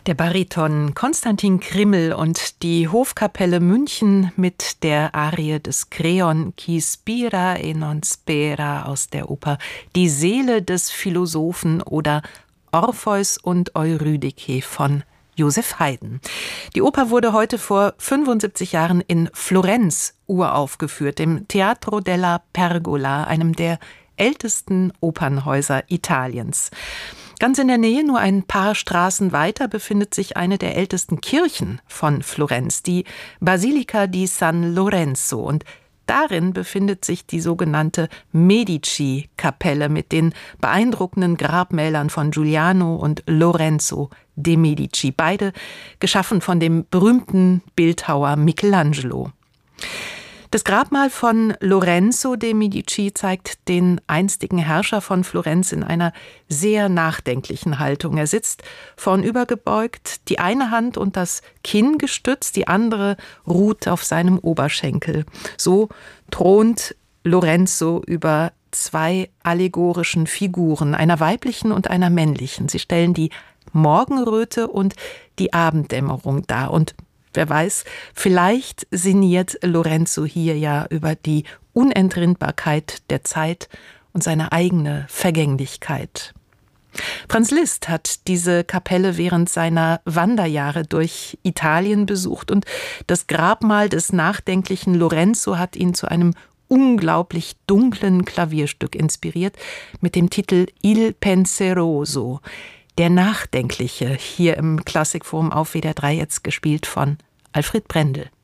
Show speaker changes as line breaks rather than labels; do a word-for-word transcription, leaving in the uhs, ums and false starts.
Der Bariton Konstantin Krimmel und die Hofkapelle München mit der Arie des Kreon Qui spira e non spera aus der Oper Die Seele des Philosophen oder Orpheus und Eurydike von Joseph Haydn. Die Oper wurde heute vor fünfundsiebzig Jahren in Florenz uraufgeführt, im Teatro della Pergola, einem der ältesten Opernhäuser Italiens. Ganz in der Nähe, nur ein paar Straßen weiter, befindet sich eine der ältesten Kirchen von Florenz, die Basilica di San Lorenzo. Und darin befindet sich die sogenannte Medici-Kapelle mit den beeindruckenden Grabmälern von Giuliano und Lorenzo de' Medici, beide geschaffen von dem berühmten Bildhauer Michelangelo. Das Grabmal von Lorenzo de' Medici zeigt den einstigen Herrscher von Florenz in einer sehr nachdenklichen Haltung. Er sitzt vornübergebeugt, die eine Hand und das Kinn gestützt, die andere ruht auf seinem Oberschenkel. So thront Lorenzo über zwei allegorischen Figuren, einer weiblichen und einer männlichen. Sie stellen die Morgenröte und die Abenddämmerung dar. Und wer weiß, vielleicht sinniert Lorenzo hier ja über die Unentrinnbarkeit der Zeit und seine eigene Vergänglichkeit. Franz Liszt hat diese Kapelle während seiner Wanderjahre durch Italien besucht und das Grabmal des nachdenklichen Lorenzo hat ihn zu einem unglaublich dunklen Klavierstück inspiriert mit dem Titel Il Penseroso. Der Nachdenkliche, hier im Klassikforum auf W D R drei, jetzt gespielt von Alfred Brendel.